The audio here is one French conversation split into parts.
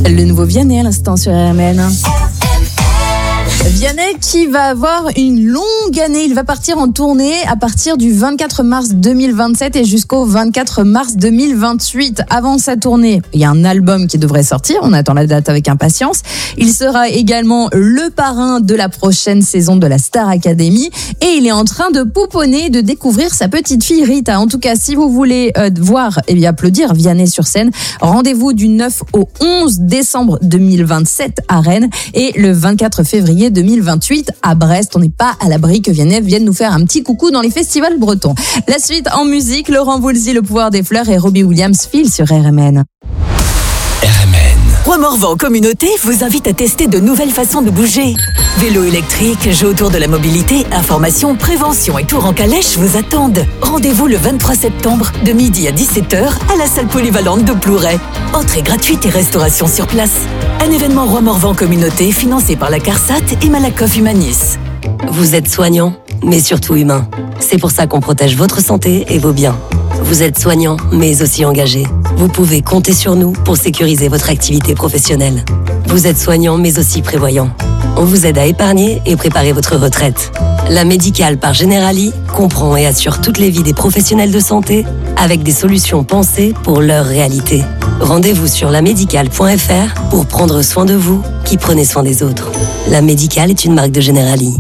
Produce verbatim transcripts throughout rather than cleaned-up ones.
Le nouveau Vianney à l'instant sur R M N. Vianney qui va avoir une longue année. Il va partir en tournée à partir du vingt-quatre mars deux mille vingt-sept et jusqu'au vingt-quatre mars deux mille vingt-huit. Avant sa tournée, il y a un album qui devrait sortir. On attend la date avec impatience. Il sera également le parrain de la prochaine saison de la Star Academy. Et il est en train de pouponner, de découvrir sa petite fille Rita. En tout cas, si vous voulez euh, voir et bien applaudir Vianney sur scène, rendez-vous du neuf au onze décembre deux mille vingt-sept à Rennes et le vingt-quatre février deux mille vingt-huit à Brest. On n'est pas à l'abri que Vianney vienne nous faire un petit coucou dans les festivals bretons. La suite en musique, Laurent Voulzy, Le Pouvoir des Fleurs et Robbie Williams, Feel sur R M N. R M N. Roi Morvan Communauté vous invite à tester de nouvelles façons de bouger. Vélo électrique, jeux autour de la mobilité, information, prévention et tour en calèche vous attendent. Rendez-vous le vingt-trois septembre de midi à dix-sept heures à la salle polyvalente de Plouray. Entrée gratuite et restauration sur place. Un événement Roi Morvan Communauté financé par la CARSAT et Malakoff Humanis. Vous êtes soignant, mais surtout humain. C'est pour ça qu'on protège votre santé et vos biens. Vous êtes soignant, mais aussi engagé. Vous pouvez compter sur nous pour sécuriser votre activité professionnelle. Vous êtes soignant, mais aussi prévoyant. On vous aide à épargner et préparer votre retraite. La Médicale par Generali comprend et assure toutes les vies des professionnels de santé avec des solutions pensées pour leur réalité. Rendez-vous sur la médicale point f r pour prendre soin de vous qui prenez soin des autres. La Médicale est une marque de Generali.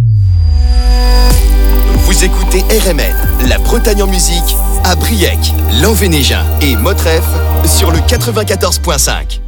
Vous écoutez R M N, la Bretagne en musique, à Briec, Lanvénégin et Motref sur le quatre-vingt-quatorze virgule cinq.